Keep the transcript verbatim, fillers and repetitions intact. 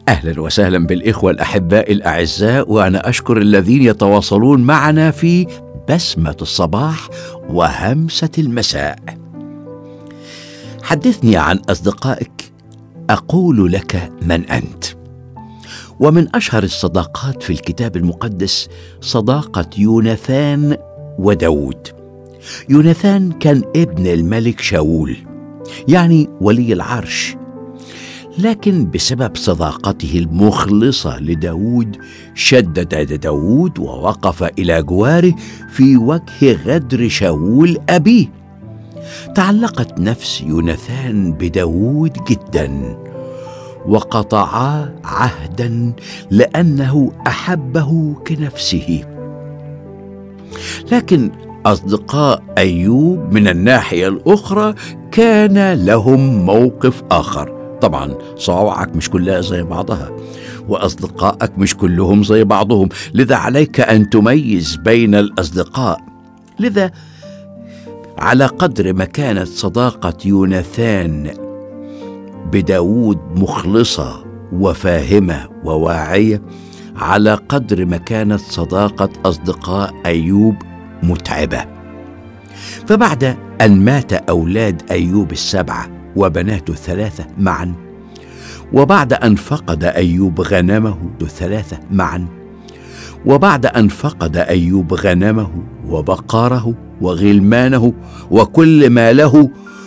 أهلا وسهلا بالإخوة الأحباء الأعزاء، وأنا أشكر الذين يتواصلون معنا في بسمة الصباح وهمسة المساء. حدثني عن أصدقائك أقول لك من أنت. ومن أشهر الصداقات في الكتاب المقدس صداقة يوناثان وداود. يوناثان كان ابن الملك شاول، يعني ولي العرش، لكن بسبب صداقته المخلصة لداود شدد داود ووقف إلى جواره في وجه غدر شاول أبيه. تعلقت نفس يوناثان بداود جدا، وقطعا عهدا لأنه أحبه كنفسه. لكن أصدقاء أيوب من الناحية الأخرى كان لهم موقف آخر. طبعا صواعق مش كلها زي بعضها، وأصدقائك مش كلهم زي بعضهم، لذا عليك أن تميز بين الأصدقاء. لذا على قدر ما كانت صداقة يوناثان بداود مخلصة وفاهمة وواعية، على قدر ما كانت صداقة أصدقاء أيوب متعبة. فبعد أن مات أولاد أيوب السبعة وبناته الثلاثة معا، وبعد أن فقد أيوب غنمه الثلاثة معا، وبعد أن فقد أيوب غنمه وبقره وغلمانه وكل ما له